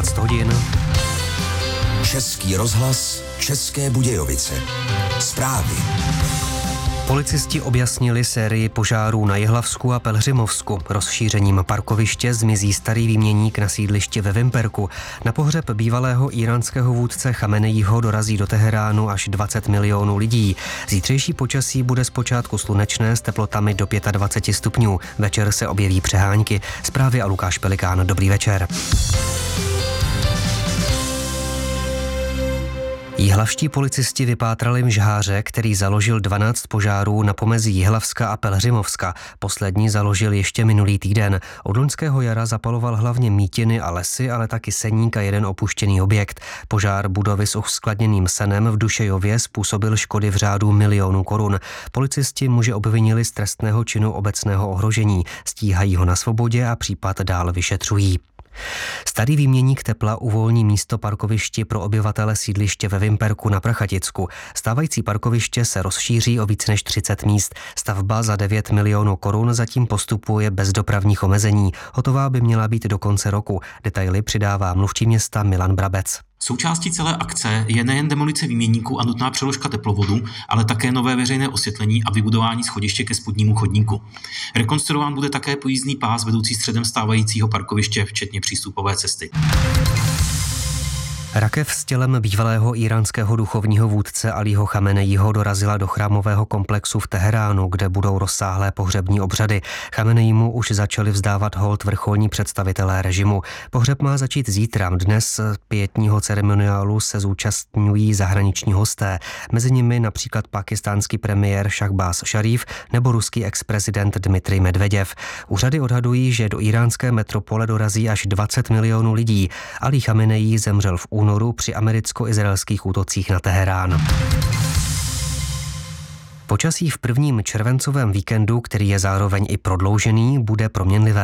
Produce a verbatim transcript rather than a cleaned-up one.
jedenáct hodin. Český rozhlas, České Budějovice. Zprávy. Policisti objasnili sérii požárů na Jihlavsku a Pelhřimovsku. Rozšířením parkoviště zmizí starý výměník na sídlišti ve Vimperku. Na pohřeb bývalého íránského vůdce Chameneího dorazí do Teheránu až dvacet milionů lidí. Zítřejší počasí bude zpočátku slunečné s teplotami do dvacet pět stupňů. Večer se objeví přehánky. Zprávy a Lukáš Pelikán. Dobrý večer. Jihlavští policisti vypátrali mžháře, který založil dvanáct požárů na pomezí Jihlavska a Pelhřimovska. Poslední založil ještě minulý týden. Od loňského jara zapaloval hlavně mýtiny a lesy, ale taky seník a jeden opuštěný objekt. Požár budovy s uskladněným senem v Dušejově způsobil škody v řádu milionů korun. Policisti muže obvinili z trestného činu obecného ohrožení. Stíhají ho na svobodě a případ dál vyšetřují. Starý výměník tepla uvolní místo parkovišti pro obyvatele sídliště ve Vimperku na Prachaticku. Stávající parkoviště se rozšíří o víc než třicet míst. Stavba za devět milionů korun zatím postupuje bez dopravních omezení. Hotová by měla být do konce roku. Detaily přidává mluvčí města Milan Brabec. Součástí celé akce je nejen demolice výměníku a nutná přeložka teplovodu, ale také nové veřejné osvětlení a vybudování schodiště ke spodnímu chodníku. Rekonstruován bude také pojízdný pás vedoucí středem stávajícího parkoviště, včetně přístupové cesty. Rakev s tělem bývalého íránského duchovního vůdce Alího Chameneího dorazila do chrámového komplexu v Teheránu, kde budou rozsáhlé pohřební obřady. Chameneímu už začali vzdávat hold vrcholní představitelé režimu. Pohřeb má začít zítra. Dnes pietního ceremoniálu se zúčastňují zahraniční hosté. Mezi nimi například pakistánský premiér Šahbáz Šaríf nebo ruský ex-prezident Dmitrij Medveděv. Úřady odhadují, že do íránské metropole dorazí až dvacet milionů lidí. Alí Chameneí zemřel v únoru při americko-izraelských útocích na Teherán. Počasí v prvním červencovém víkendu, který je zároveň i prodloužený, bude proměnlivé.